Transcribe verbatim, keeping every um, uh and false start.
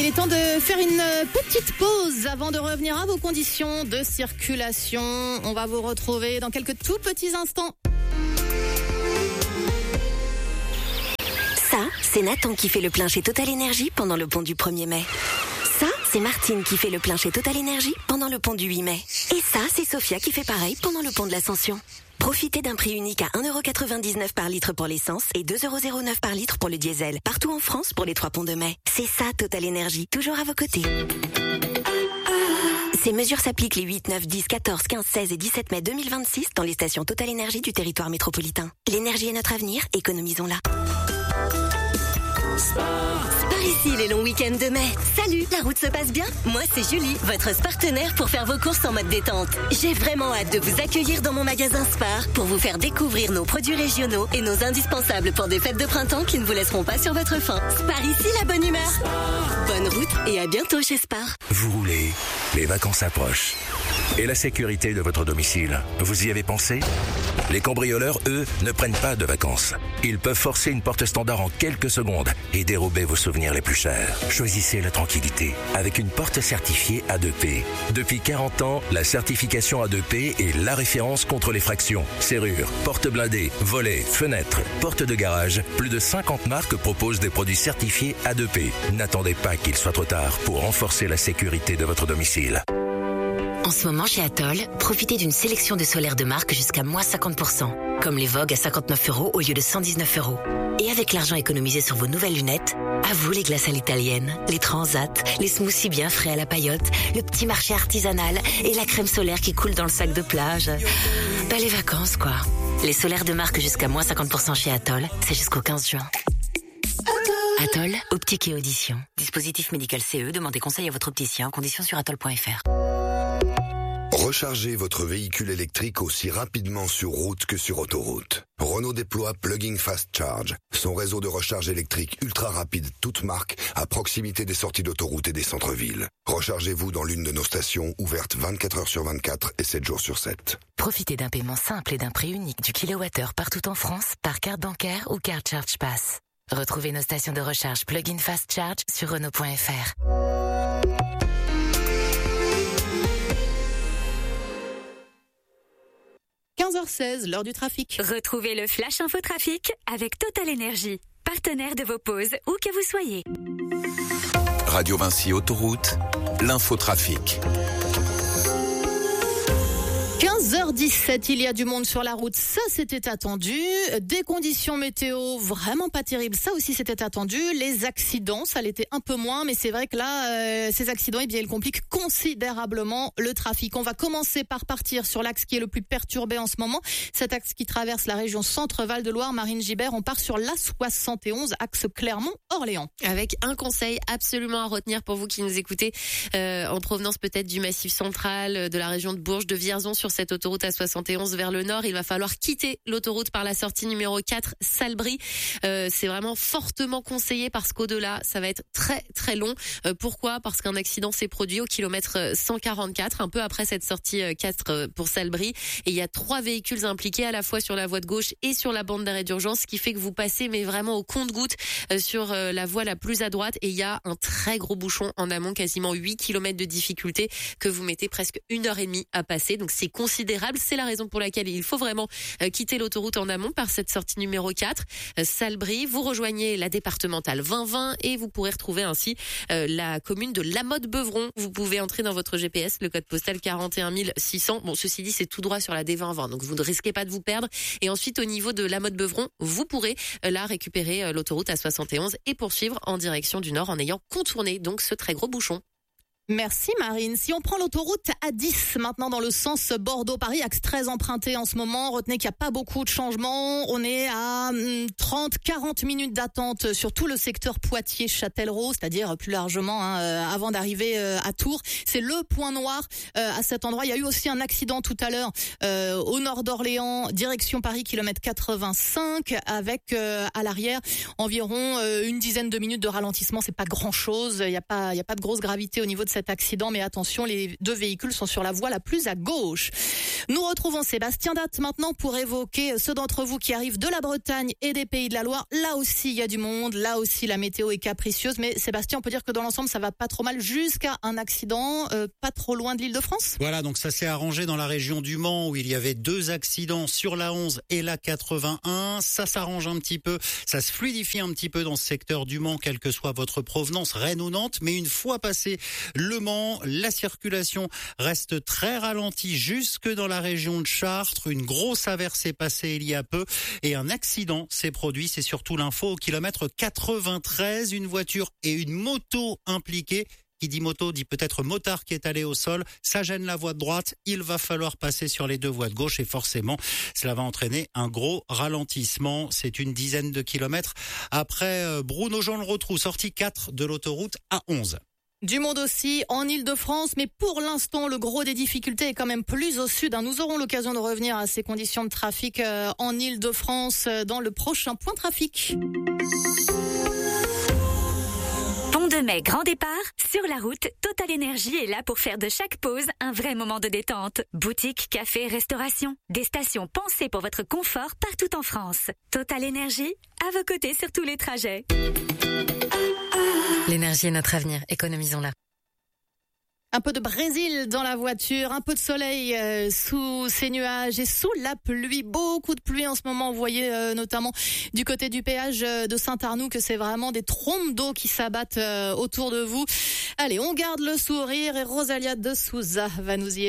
Il est temps de faire une petite pause avant de revenir à vos conditions de circulation. On va vous retrouver dans quelques tout petits instants. Ça, c'est Nathan qui fait le plein chez Total Énergie pendant le pont du premier mai. Ça, c'est Martine qui fait le plein chez Total Énergie pendant le pont du huit mai. Et ça, c'est Sophia qui fait pareil pendant le pont de l'Ascension. Profitez d'un prix unique à un euro quatre-vingt-dix-neuf par litre pour l'essence et deux euros zéro neuf par litre pour le diesel. Partout en France pour les trois ponts de mai. C'est ça Total Énergie, toujours à vos côtés. Ces mesures s'appliquent les huit, neuf, dix, quatorze, quinze, seize et dix-sept mai deux mille vingt-six dans les stations Total Énergie du territoire métropolitain. L'énergie est notre avenir, économisons-la. Sport ici les longs week-ends de mai. Salut, la route se passe bien? Moi c'est Julie, votre partenaire pour faire vos courses en mode détente. J'ai vraiment hâte de vous accueillir dans mon magasin Spar pour vous faire découvrir nos produits régionaux et nos indispensables pour des fêtes de printemps qui ne vous laisseront pas sur votre faim. Spar ici la bonne humeur. Bonne route et à bientôt chez Spar. Vous roulez, les vacances approchent. Et la sécurité de votre domicile, vous y avez pensé? Les cambrioleurs, eux, ne prennent pas de vacances. Ils peuvent forcer une porte standard en quelques secondes et dérober vos souvenirs les plus chers. Choisissez la tranquillité avec une porte certifiée A deux P. Depuis quarante ans, la certification A deux P est la référence contre les fractions. Serrures, portes blindées, volets, fenêtres, portes de garage. Plus de cinquante marques proposent des produits certifiés A deux P. N'attendez pas qu'il soit trop tard pour renforcer la sécurité de votre domicile. En ce moment chez Atoll, profitez d'une sélection de solaires de marque jusqu'à moins cinquante pour cent. Comme les Vogue à cinquante-neuf euros au lieu de cent dix-neuf euros. Et avec l'argent économisé sur vos nouvelles lunettes, à vous les glaces à l'italienne, les transats, les smoothies bien frais à la paillote, le petit marché artisanal et la crème solaire qui coule dans le sac de plage. Bah les vacances quoi. Les solaires de marque jusqu'à moins cinquante pour cent chez Atoll, c'est jusqu'au quinze juin. Atoll, optique et audition. Dispositif médical C E, demandez conseil à votre opticien, conditions sur atoll point f r. Rechargez votre véhicule électrique aussi rapidement sur route que sur autoroute. Renault déploie Plug-in Fast Charge, son réseau de recharge électrique ultra rapide toute marque à proximité des sorties d'autoroute et des centres-villes. Rechargez-vous dans l'une de nos stations ouvertes vingt-quatre heures sur vingt-quatre et sept jours sur sept. Profitez d'un paiement simple et d'un prix unique du kilowattheure partout en France par carte bancaire ou carte Charge Pass. Retrouvez nos stations de recharge Plug-in Fast Charge sur Renault point f r. quinze heures seize, l'heure du trafic. Retrouvez le Flash Info Trafic avec Total Énergie, partenaire de vos pauses où que vous soyez. Radio Vinci Autoroute, l'infotrafic. quinze heures dix-sept, il y a du monde sur la route, ça c'était attendu. Des conditions météo vraiment pas terribles, ça aussi c'était attendu. Les accidents, ça l'était un peu moins, mais c'est vrai que là, euh, ces accidents, eh bien, ils compliquent considérablement le trafic. On va commencer par partir sur l'axe qui est le plus perturbé en ce moment. Cet axe qui traverse la région Centre-Val de Loire, Marine-Gibert. On part sur l'A soixante et onze, axe Clermont-Orléans. Avec un conseil absolument à retenir pour vous qui nous écoutez, euh, en provenance peut-être du Massif central, de la région de Bourges, de Vierzon, sur cette autoroute A soixante et onze vers le nord, il va falloir quitter l'autoroute par la sortie numéro quatre, Salbris. Euh, c'est vraiment fortement conseillé parce qu'au-delà, ça va être très très long. Euh, pourquoi ? Parce qu'un accident s'est produit au kilomètre cent quarante-quatre, un peu après cette sortie quatre pour Salbris. Et il y a trois véhicules impliqués à la fois sur la voie de gauche et sur la bande d'arrêt d'urgence, ce qui fait que vous passez mais vraiment au compte-gouttes euh, sur euh, la voie la plus à droite. Et il y a un très gros bouchon en amont, quasiment huit kilomètres de difficulté que vous mettez presque une heure et demie à passer. Donc c'est considérable. C'est la raison pour laquelle il faut vraiment euh, quitter l'autoroute en amont par cette sortie numéro quatre, euh, Salbris. Vous rejoignez la départementale vingt vingt et vous pourrez retrouver ainsi euh, la commune de Lamotte-Beuvron. Vous pouvez entrer dans votre G P S le code postal quarante et un mille six cents. Bon, ceci dit, c'est tout droit sur la D vingt vingt, donc vous ne risquez pas de vous perdre. Et ensuite, au niveau de Lamotte-Beuvron, vous pourrez euh, là récupérer euh, l'autoroute A soixante et onze et poursuivre en direction du nord en ayant contourné donc ce très gros bouchon. Merci Marine. Si on prend l'autoroute A dix maintenant dans le sens Bordeaux-Paris, axe très emprunté en ce moment, retenez qu'il n'y a pas beaucoup de changements. On est à trente à quarante minutes d'attente sur tout le secteur Poitiers-Châtellerault, c'est-à-dire plus largement hein, euh, avant d'arriver euh, à Tours. C'est le point noir euh, à cet endroit. Il y a eu aussi un accident tout à l'heure euh, au nord d'Orléans, direction Paris, kilomètre quatre-vingt-cinq, avec euh, à l'arrière environ euh, une dizaine de minutes de ralentissement. C'est pas grand-chose. Il n'y a pas, il y a pas de grosse gravité au niveau de cette cet accident, mais attention, les deux véhicules sont sur la voie la plus à gauche. Nous retrouvons Sébastien Datte maintenant pour évoquer ceux d'entre vous qui arrivent de la Bretagne et des Pays de la Loire. Là aussi, il y a du monde. Là aussi, la météo est capricieuse. Mais Sébastien, on peut dire que dans l'ensemble, ça va pas trop mal jusqu'à un accident euh, pas trop loin de l'Île-de-France. Voilà, donc ça s'est arrangé dans la région du Mans où il y avait deux accidents sur la onze et la quatre-vingt-un. Ça s'arrange un petit peu, ça se fluidifie un petit peu dans ce secteur du Mans, quelle que soit votre provenance, Rennes ou Nantes. Mais une fois passé le Mans, la circulation reste très ralentie jusque dans la région de Chartres. Une grosse averse est passée il y a peu et un accident s'est produit. C'est surtout l'info au kilomètre quatre-vingt-treize. Une voiture et une moto impliquées. Qui dit moto dit peut-être motard qui est allé au sol. Ça gêne la voie de droite. Il va falloir passer sur les deux voies de gauche et forcément, cela va entraîner un gros ralentissement. C'est une dizaine de kilomètres après Bruno-Jean-le-Rotrou, sortie quatre de l'autoroute A onze. Du monde aussi en Île-de-France, mais pour l'instant, le gros des difficultés est quand même plus au sud. Nous aurons l'occasion de revenir à ces conditions de trafic en Île-de-France dans le prochain point trafic. Pont de Mai, grand départ. Sur la route, Total Énergie est là pour faire de chaque pause un vrai moment de détente. Boutique, café, restauration. Des stations pensées pour votre confort partout en France. Total Énergie, à vos côtés sur tous les trajets. L'énergie est notre avenir, économisons-la. Un peu de Brésil dans la voiture, un peu de soleil euh, sous ces nuages et sous la pluie. Beaucoup de pluie en ce moment. Vous voyez euh, notamment du côté du péage de Saint-Arnoux que c'est vraiment des trombes d'eau qui s'abattent euh, autour de vous. Allez, on garde le sourire et Rosalia de Souza va nous y aider.